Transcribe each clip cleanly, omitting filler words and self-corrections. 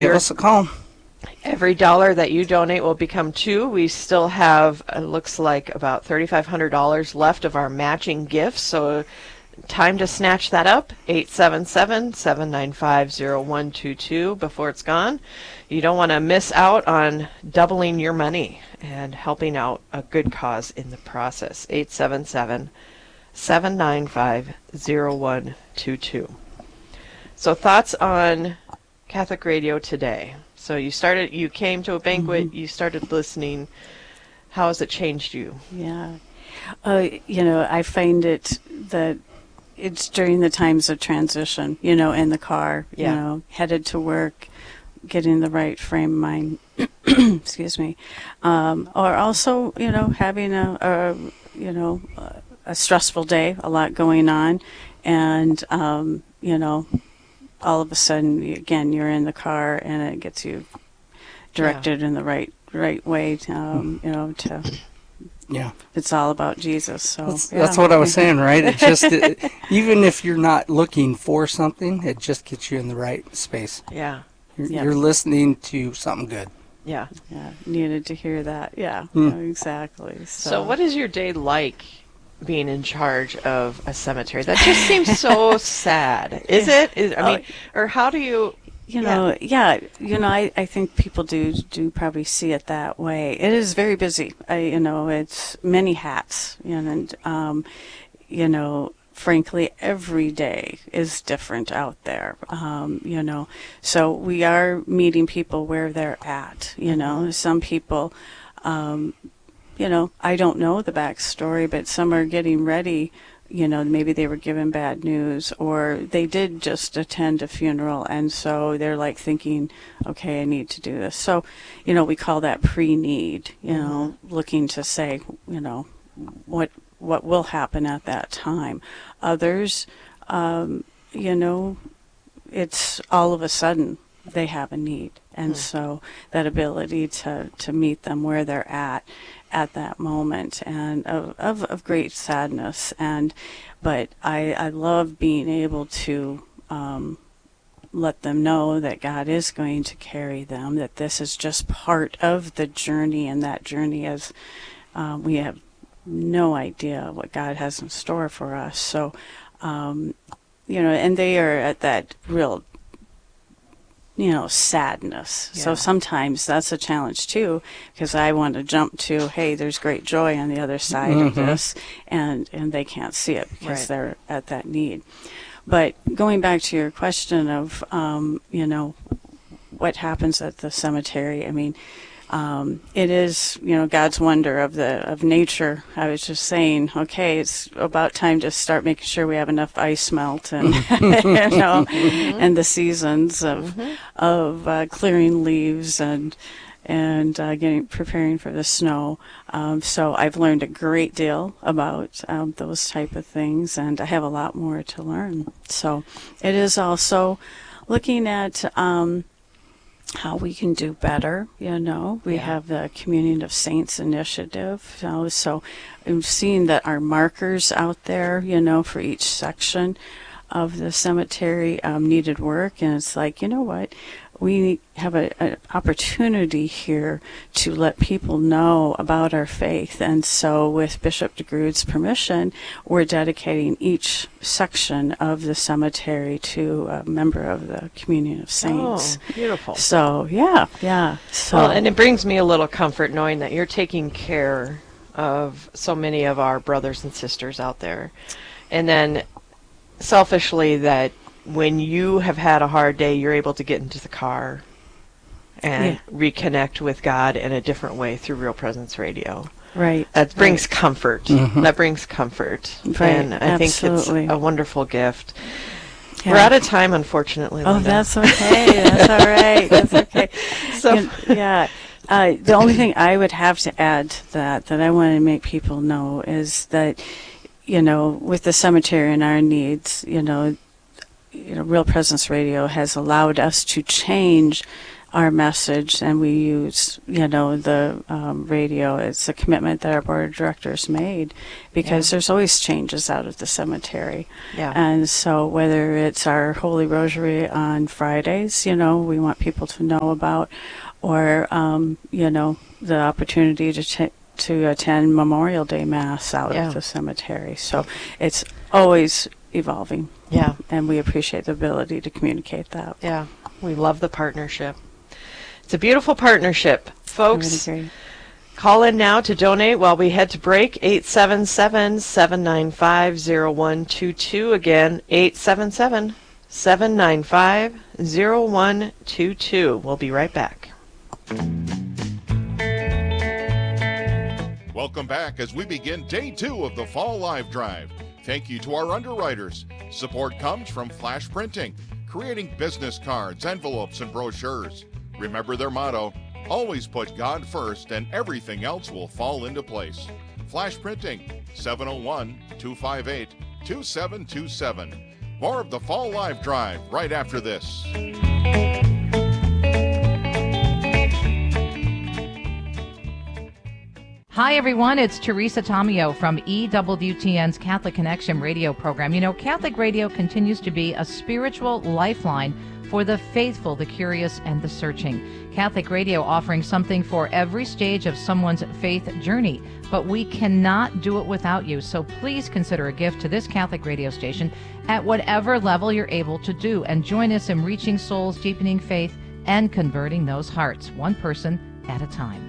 Give us a call. Every dollar that you donate will become two. We still have, it looks like, about $3,500 left of our matching gifts. So time to snatch that up. 877-795-0122 before it's gone. You don't want to miss out on doubling your money and helping out a good cause in the process. 877-795-0122. So thoughts on Catholic radio today? So you came to a banquet, you started listening. How has it changed you? Yeah. I find it that it's during the times of transition, in the car, headed to work, getting the right frame of mind, excuse me. Or also, having a stressful day, a lot going on, and, all of a sudden, again, you're in the car and it gets you directed in the right way, it's all about Jesus. So that's what I was saying, right? It just even if you're not looking for something, it just gets you in the right space. Yeah. You're listening to something good. Yeah. Yeah. Needed to hear that. Yeah. Exactly. So what is your day like being in charge of a cemetery? That just seems so sad. Is it? Or how do you... I think people do probably see it that way. It is very busy. It's many hats, and frankly, every day is different out there. So we are meeting people where they're at. Some people, I don't know the backstory, but some are getting ready. Maybe they were given bad news, or they did just attend a funeral, and so they're like thinking, okay, I need to do this. So, we call that pre-need, looking to say, what will happen at that time. Others, it's all of a sudden they have a need, and so that ability to meet them where they're at that moment, and of great sadness, but I love being able to let them know that God is going to carry them, that this is just part of the journey, and that journey is we have no idea what God has in store for us. So and they are at that real sadness. Yeah. So sometimes that's a challenge too, because I want to jump to, hey, there's great joy on the other side of this, and they can't see it because they're at that need. But going back to your question of, what happens at the cemetery, it is, God's wonder of nature. I was just saying, okay, it's about time to start making sure we have enough ice melt, and and the seasons of clearing leaves and preparing for the snow. So I've learned a great deal about those type of things, and I have a lot more to learn. So it is also looking at how we can do better, We have the Communion of Saints initiative. So I'm seeing that our markers out there, for each section of the cemetery needed work. And it's like, what? We have an opportunity here to let people know about our faith. And so with Bishop DeGrood's permission, we're dedicating each section of the cemetery to a member of the Communion of Saints. Oh, beautiful. So, yeah. So, well, and it brings me a little comfort knowing that you're taking care of so many of our brothers and sisters out there. And then selfishly that when you have had a hard day, you're able to get into the car and reconnect with God in a different way through Real Presence Radio. Right. That brings comfort. That brings comfort. Right. And I think it's a wonderful gift. Yeah. We're out of time, unfortunately, Linda. Oh, that's okay. That's all right. That's okay. So, the only thing I would have to add to that I want to make people know is that, with the cemetery and our needs, Real Presence Radio has allowed us to change our message, and we use, the radio. It's a commitment that our board of directors made, because there's always changes out at the cemetery. Yeah. And so whether it's our Holy Rosary on Fridays, we want people to know about, or, the opportunity to attend Memorial Day Mass out at the cemetery. So it's always evolving. Yeah. And we appreciate the ability to communicate that. Yeah. We love the partnership. It's a beautiful partnership. Folks, I would agree. call in now to donate while we head to break. 877-795-0122. Again, 877-795-0122. We'll be right back. Welcome back as we begin day 2 of the Fall Live Drive. Thank you to our underwriters. Support comes from Flash Printing, creating business cards, envelopes, and brochures. Remember their motto, always put God first and everything else will fall into place. Flash Printing, 701-258-2727. More of the Fall Live Drive right after this. Hi, everyone. It's Teresa Tomeo from EWTN's Catholic Connection radio program. Catholic radio continues to be a spiritual lifeline for the faithful, the curious, and the searching. Catholic radio offering something for every stage of someone's faith journey. But we cannot do it without you. So please consider a gift to this Catholic radio station at whatever level you're able to do. And join us in reaching souls, deepening faith, and converting those hearts, one person at a time.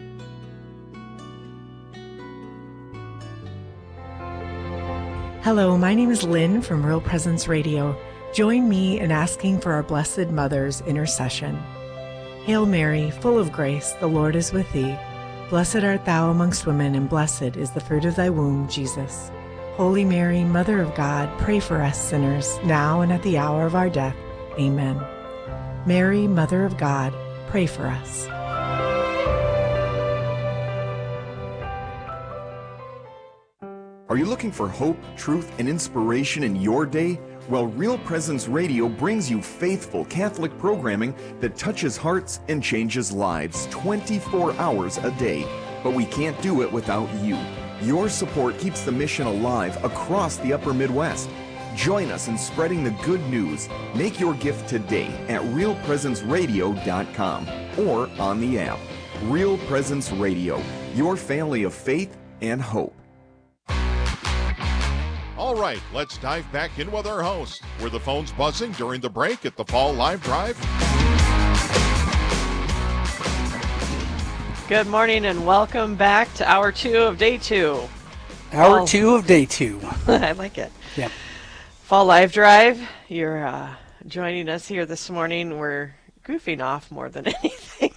Hello, my name is Lynn from Real Presence Radio. Join me in asking for our Blessed Mother's intercession. Hail Mary, full of grace, the Lord is with thee. Blessed art thou amongst women, and blessed is the fruit of thy womb, Jesus. Holy Mary, Mother of God, pray for us sinners, now and at the hour of our death. Amen. Mary, Mother of God, pray for us. Are you looking for hope, truth, and inspiration in your day? Well, Real Presence Radio brings you faithful Catholic programming that touches hearts and changes lives 24 hours a day. But we can't do it without you. Your support keeps the mission alive across the Upper Midwest. Join us in spreading the good news. Make your gift today at realpresenceradio.com or on the app. Real Presence Radio, your family of faith and hope. All right, let's dive back in with our host. Were the phones buzzing during the break at the Fall Live Drive? Good morning and welcome back to hour 2 of day 2. Hour 2 of day 2. I like it. Yeah. Fall Live Drive. You're joining us here this morning. We're goofing off more than anything.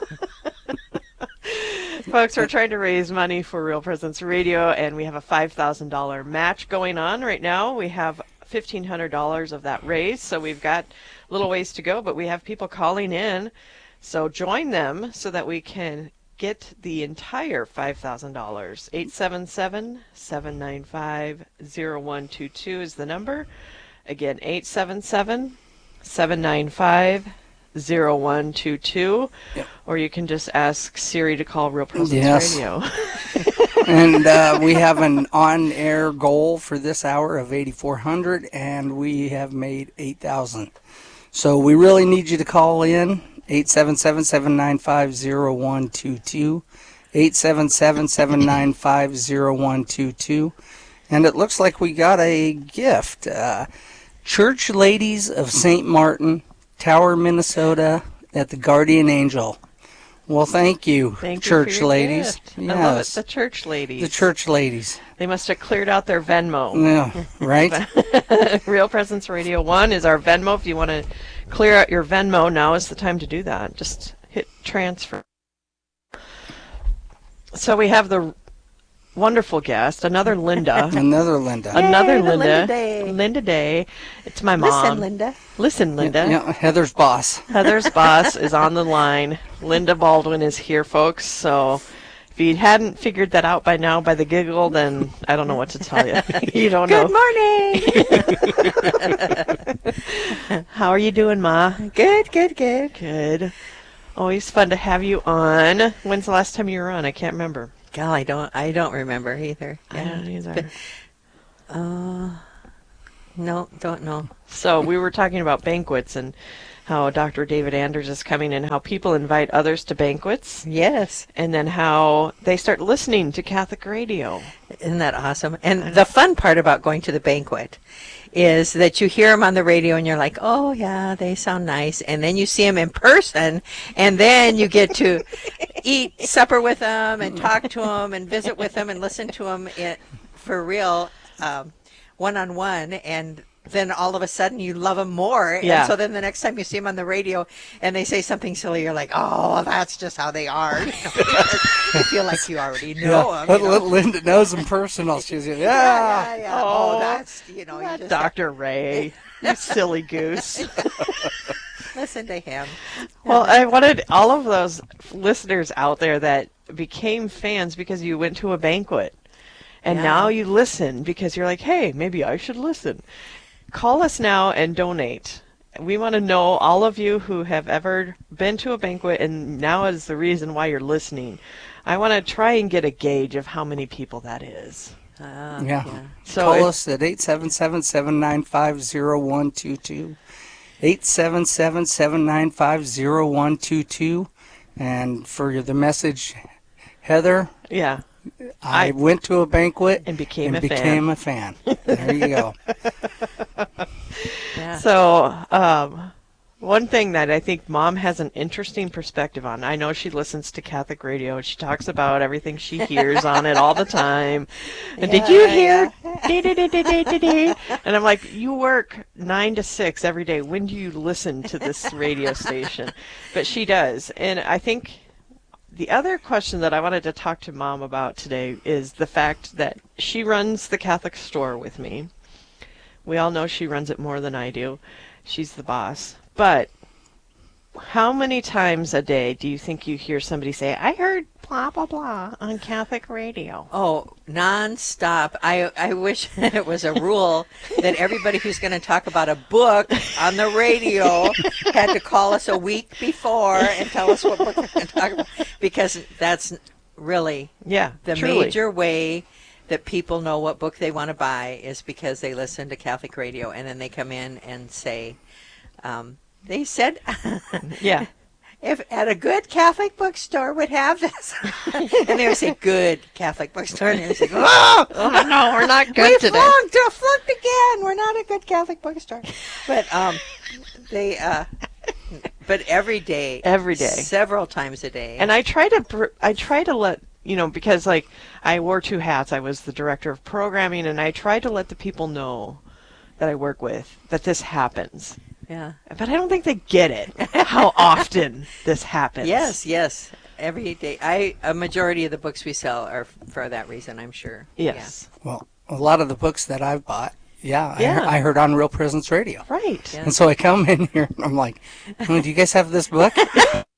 Folks, we're trying to raise money for Real Presence Radio, and we have a $5,000 match going on right now. We have $1,500 of that raised, so we've got a little ways to go, but we have people calling in. So join them so that we can get the entire $5,000. 877-795-0122 is the number. Again, 877-795-0122. Yep. Or you can just ask Siri to call Real Presence Radio. And we have an on-air goal for this hour of 8,400, and we have made 8,000. So we really need you to call in. 877-795-0122. 877-795-0122. And it looks like we got a gift. Church Ladies of St. Martin, Tower, Minnesota, at the Guardian Angel. Well, thank you, Church you for your Ladies. gift. Yes. I love it. The Church Ladies. The Church Ladies. They must have cleared out their Venmo. Yeah, right? Real Presence Radio 1 is our Venmo. If you want to clear out your Venmo, now is the time to do that. Just hit transfer. So we have the wonderful guest, another Linda. Another Linda. Another Yay, the Linda. Linda Day. Linda Day. It's my mom. Listen, Linda. Listen, Linda. Yeah, Heather's boss. Heather's boss is on the line. Linda Baldwin is here, folks. So if If you hadn't figured that out by now by the giggle, then I don't know what to tell you. You don't Good know. morning. How are you doing, Ma? Good. Good. Always fun to have you on. When's the last time you were on? I can't remember. God, I don't remember either. I don't either. No, don't know. So we were talking about banquets and how Dr. David Anders is coming and how people invite others to banquets. Yes. And then how they start listening to Catholic radio. Isn't that awesome? And the fun part about going to the banquet is that you hear them on the radio and you're like, oh, yeah, they sound nice. And then you see them in person, and then you get to eat supper with them and talk to them and visit with them and listen to them for real one-on-one. And then all of a sudden you love them more. Yeah. And so then the next time you see them on the radio and they say something silly, you're like, oh, that's just how they are. You feel like you already know them. But Linda knows them personal. She's Yeah. Oh, That's, you just Dr. Ray, you silly goose. listen to him. Well, I wanted all of those listeners out there that became fans because you went to a banquet. And Yeah. now you listen because you're like, hey, maybe I should listen. Call us now and donate. We want to know all of you who have ever been to a banquet and now is the reason why you're listening. I want to try and get a gauge of how many people that is. Yeah. So Call if- us at 877-795-0122. 877-795-0122. And for the message, Heather, Yeah. I went to a banquet And became a fan. There you go. Yeah. So, one thing that I think Mom has an interesting perspective on, I know she listens to Catholic radio and she talks about everything she hears on it all the time. And did you hear? And I'm like, you work 9 to 6 every day. When do you listen to this radio station? But she does. And I think the other question that I wanted to talk to Mom about today is the fact that she runs the Catholic store with me. We all know she runs it more than I do. She's the boss. But how many times a day do you think you hear somebody say, I heard blah, blah, blah on Catholic radio? Oh, nonstop. I wish it was a rule that everybody who's going to talk about a book on the radio had to call us a week before and tell us what book we're going to talk about. Because that's really Yeah, the truly. major way that people know what book they want to buy is because they listen to Catholic radio and then they come in and say, they said, Yeah. if at a good Catholic bookstore would have this. And they would say, good Catholic bookstore. And they would say, oh, no, we're not we good today. flunked again. We're not a good Catholic bookstore. But but every day. Every day. Several times a day. And I try to let, because like I wore 2 hats. I was the director of programming and I try to let the people know that I work with that this happens. yeah. But I don't think they get it, how often this happens. Yes. Every day. A majority of the books we sell are for that reason, I'm sure. Yes. Well, a lot of the books that I've bought, Yeah. I heard on Real Presence Radio. Right. Yeah. And so I come in here and I'm like, do you guys have this book?